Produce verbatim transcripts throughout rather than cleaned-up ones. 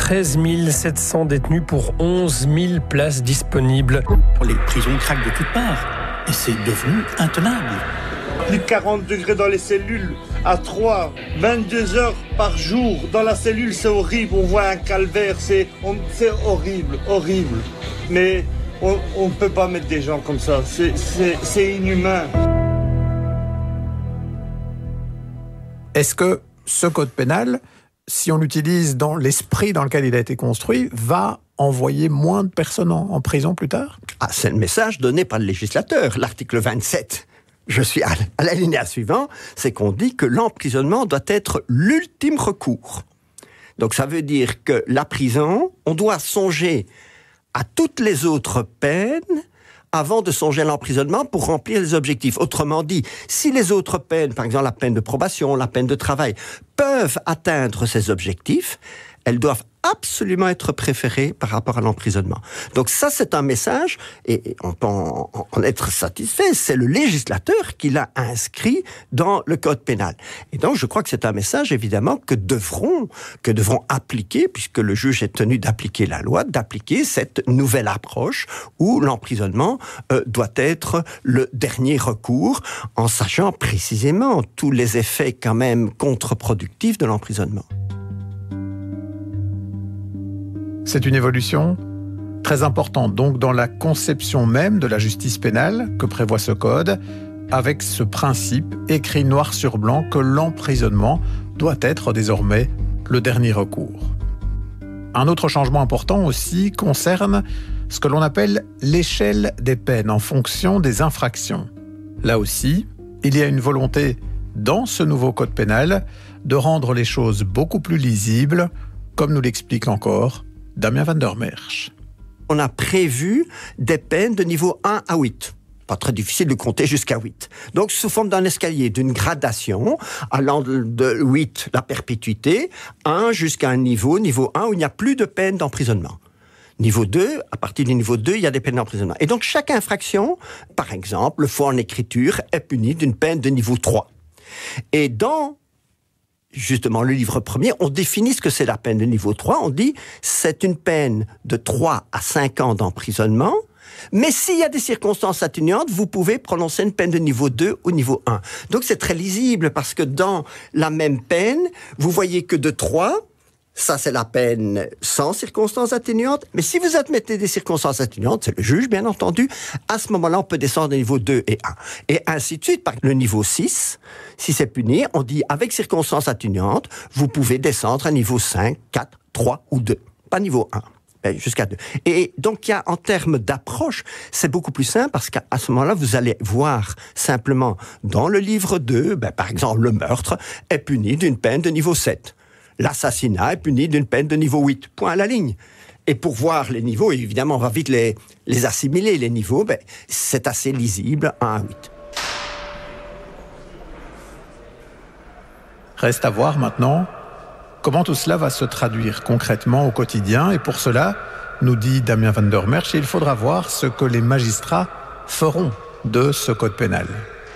treize mille sept cents détenus pour onze mille places disponibles. Les prisons craquent de toutes parts et c'est devenu intenable. Plus de quarante degrés dans les cellules, à trois, vingt-deux heures par jour. Dans la cellule, c'est horrible, on voit un calvaire, c'est, on, c'est horrible, horrible. Mais on ne peut pas mettre des gens comme ça, c'est, c'est, c'est inhumain. Est-ce que ce code pénal, si on l'utilise dans l'esprit dans lequel il a été construit, va envoyer moins de personnes en, en prison plus tard ? Ah, c'est le message donné par le législateur, l'article vingt-sept. Je suis à, à l'alinéa suivant, c'est qu'on dit que l'emprisonnement doit être l'ultime recours. Donc ça veut dire que la prison, on doit songer à toutes les autres peines avant de songer à l'emprisonnement pour remplir les objectifs. Autrement dit, si les autres peines, par exemple la peine de probation, la peine de travail, peuvent atteindre ces objectifs, elles doivent absolument être préférées par rapport à l'emprisonnement. Donc ça, c'est un message, et on peut en, en être satisfait, c'est le législateur qui l'a inscrit dans le code pénal. Et donc, je crois que c'est un message, évidemment, que devront, que devront appliquer, puisque le juge est tenu d'appliquer la loi, d'appliquer cette nouvelle approche où l'emprisonnement euh, doit être le dernier recours, en sachant précisément tous les effets quand même contre-productifs de l'emprisonnement. C'est une évolution très importante, donc, dans la conception même de la justice pénale que prévoit ce code, avec ce principe écrit noir sur blanc que l'emprisonnement doit être désormais le dernier recours. Un autre changement important aussi concerne ce que l'on appelle l'échelle des peines en fonction des infractions. Là aussi, il y a une volonté dans ce nouveau code pénal de rendre les choses beaucoup plus lisibles, comme nous l'explique encore Damien van der Merch. On a prévu des peines de niveau un à huit. Pas très difficile de compter jusqu'à huit. Donc, sous forme d'un escalier, d'une gradation, allant de huit, la perpétuité, un jusqu'à un niveau, niveau un, où il n'y a plus de peine d'emprisonnement. Niveau deux, à partir du niveau deux, il y a des peines d'emprisonnement. Et donc, chaque infraction, par exemple, le faux en écriture, est puni d'une peine de niveau trois. Et dans justement, le livre premier, on définit ce que c'est la peine de niveau trois. On dit, c'est une peine de trois à cinq ans d'emprisonnement, mais s'il y a des circonstances atténuantes, vous pouvez prononcer une peine de niveau deux ou niveau un. Donc, c'est très lisible, parce que dans la même peine, vous voyez que de trois, ça, c'est la peine sans circonstances atténuantes. Mais si vous admettez des circonstances atténuantes, c'est le juge, bien entendu, à ce moment-là, on peut descendre au niveau deux et un. Et ainsi de suite. Par le niveau six, si c'est puni, on dit, avec circonstances atténuantes, vous pouvez descendre à niveau cinq, quatre, trois ou deux. Pas niveau un. Ben, jusqu'à deux. Et donc, il y a, en termes d'approche, c'est beaucoup plus simple, parce qu'à ce moment-là, vous allez voir simplement, dans le livre deux, ben, par exemple, le meurtre est puni d'une peine de niveau sept. L'assassinat est puni d'une peine de niveau huit. Point à la ligne. Et pour voir les niveaux, évidemment, on va vite les, les assimiler, les niveaux, ben, c'est assez lisible, un à huit. Reste à voir maintenant comment tout cela va se traduire concrètement au quotidien. Et pour cela, nous dit Damien van der Merch, il faudra voir ce que les magistrats feront de ce code pénal.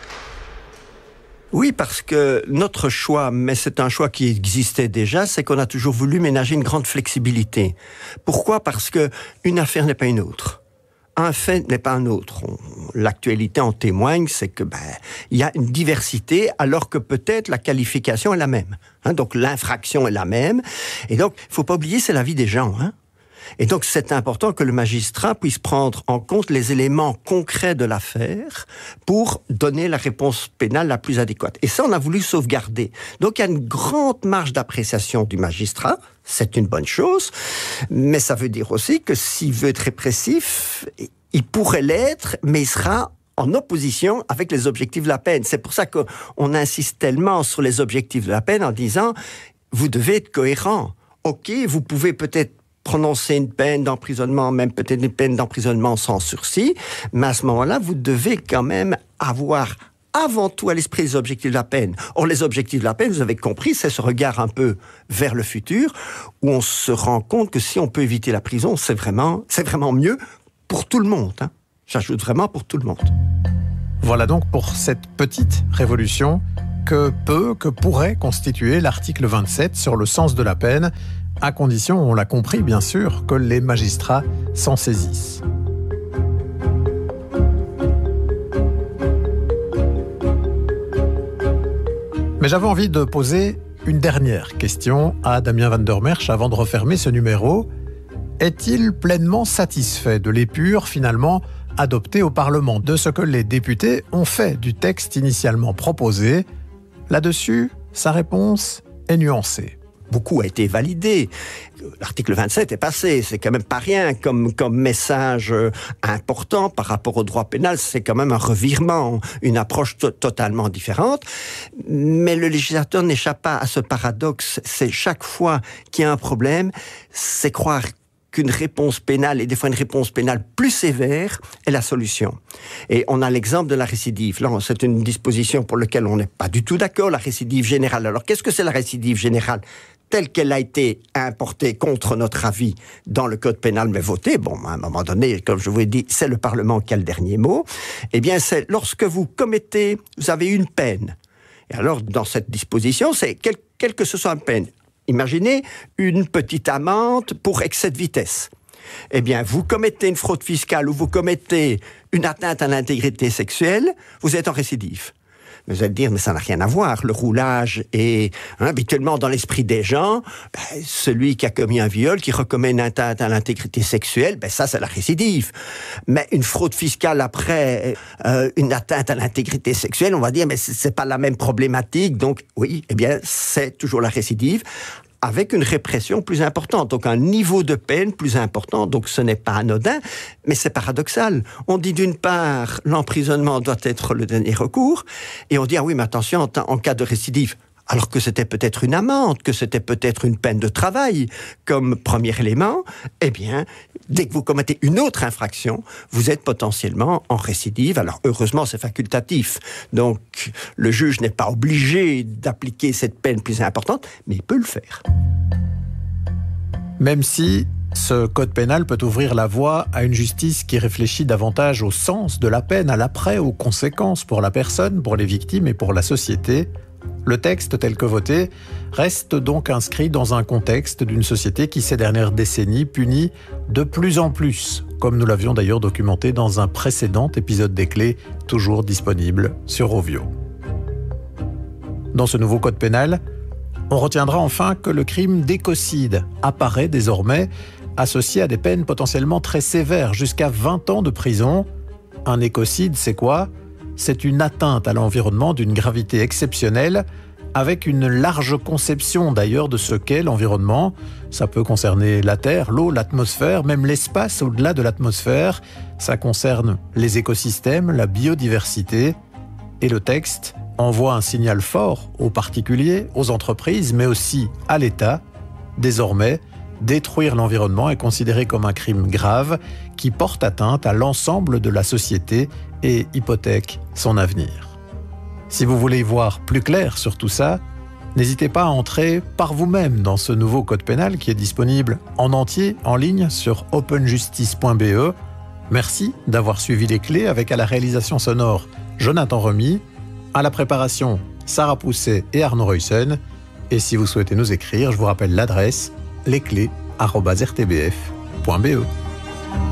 Oui, parce que notre choix, mais c'est un choix qui existait déjà, c'est qu'on a toujours voulu ménager une grande flexibilité. Pourquoi ? Parce que une affaire n'est pas une autre. Un fait n'est pas un autre. On, l'actualité en témoigne, c'est que ben, il y a une diversité, alors que peut-être la qualification est la même. Hein, donc l'infraction est la même. Et donc, il faut pas oublier, c'est la vie des gens. Hein. Et donc, c'est important que le magistrat puisse prendre en compte les éléments concrets de l'affaire pour donner la réponse pénale la plus adéquate. Et ça, on a voulu sauvegarder. Donc, il y a une grande marge d'appréciation du magistrat. C'est une bonne chose. Mais ça veut dire aussi que s'il veut être répressif, il pourrait l'être, mais il sera en opposition avec les objectifs de la peine. C'est pour ça qu'on insiste tellement sur les objectifs de la peine en disant, vous devez être cohérent. OK, vous pouvez peut-être prononcer une peine d'emprisonnement, même peut-être une peine d'emprisonnement sans sursis, mais à ce moment-là, vous devez quand même avoir avant tout à l'esprit les objectifs de la peine. Or, les objectifs de la peine, vous avez compris, c'est ce regard un peu vers le futur, où on se rend compte que si on peut éviter la prison, c'est vraiment, c'est vraiment mieux pour tout le monde. Hein. J'ajoute vraiment pour tout le monde. Voilà donc pour cette petite révolution que peut, que pourrait constituer l'article vingt-sept sur le sens de la peine, à condition, on l'a compris bien sûr, que les magistrats s'en saisissent. Mais j'avais envie de poser une dernière question à Damien van der Merch avant de refermer ce numéro. Est-il pleinement satisfait de l'épure finalement adoptée au Parlement, de ce que les députés ont fait du texte initialement proposé? Là-dessus, sa réponse est nuancée. Beaucoup a été validé. L'article vingt-sept est passé, c'est quand même pas rien comme, comme message important par rapport au droit pénal, c'est quand même un revirement, une approche to- totalement différente. Mais le législateur n'échappe pas à ce paradoxe, c'est chaque fois qu'il y a un problème, c'est croire qu'une réponse pénale, et des fois une réponse pénale plus sévère, est la solution. Et on a l'exemple de la récidive. Là, c'est une disposition pour laquelle on n'est pas du tout d'accord, la récidive générale. Alors, qu'est-ce que c'est la récidive générale ? Telle qu'elle a été importée contre notre avis dans le code pénal, mais votée, bon, à un moment donné, comme je vous l'ai dit, c'est le Parlement qui a le dernier mot, eh bien, c'est lorsque vous commettez, vous avez une peine. Et alors, dans cette disposition, c'est quelle, quelle que ce soit une peine. Imaginez une petite amende pour excès de vitesse. Eh bien, vous commettez une fraude fiscale ou vous commettez une atteinte à l'intégrité sexuelle, vous êtes en récidive. Vous allez dire, mais ça n'a rien à voir. Le roulage est hein, habituellement dans l'esprit des gens. Ben, celui qui a commis un viol, qui recommet une atteinte à l'intégrité sexuelle, ben ça, c'est la récidive. Mais une fraude fiscale après euh, une atteinte à l'intégrité sexuelle, on va dire, mais c'est, c'est pas la même problématique. Donc, oui, eh bien, c'est toujours la récidive, avec une répression plus importante, donc un niveau de peine plus important, donc ce n'est pas anodin, mais c'est paradoxal. On dit d'une part, l'emprisonnement doit être le dernier recours, et on dit, ah oui, mais attention, en, en cas de récidive, alors que c'était peut-être une amende, que c'était peut-être une peine de travail, comme premier élément, eh bien, dès que vous commettez une autre infraction, vous êtes potentiellement en récidive. Alors, heureusement, c'est facultatif. Donc, le juge n'est pas obligé d'appliquer cette peine plus importante, mais il peut le faire. Même si ce code pénal peut ouvrir la voie à une justice qui réfléchit davantage au sens de la peine, à l'après, aux conséquences pour la personne, pour les victimes et pour la société, le texte tel que voté reste donc inscrit dans un contexte d'une société qui, ces dernières décennies, punit de plus en plus, comme nous l'avions d'ailleurs documenté dans un précédent épisode des Clés, toujours disponible sur Rovio. Dans ce nouveau code pénal, on retiendra enfin que le crime d'écocide apparaît désormais associé à des peines potentiellement très sévères, jusqu'à vingt ans de prison. Un écocide, c'est quoi ? C'est une atteinte à l'environnement d'une gravité exceptionnelle, avec une large conception d'ailleurs de ce qu'est l'environnement. Ça peut concerner la terre, l'eau, l'atmosphère, même l'espace au-delà de l'atmosphère. Ça concerne les écosystèmes, la biodiversité. Et le texte envoie un signal fort aux particuliers, aux entreprises, mais aussi à l'État. Désormais, détruire l'environnement est considéré comme un crime grave qui porte atteinte à l'ensemble de la société et hypothèque son avenir. Si vous voulez y voir plus clair sur tout ça, n'hésitez pas à entrer par vous-même dans ce nouveau code pénal qui est disponible en entier en ligne sur open justice point b e. Merci d'avoir suivi les clés avec à la réalisation sonore Jonathan Remy, à la préparation Sarah Pousset et Arnaud Ruyssen. Et si vous souhaitez nous écrire, je vous rappelle l'adresse lesclés arobase r t b f point b e.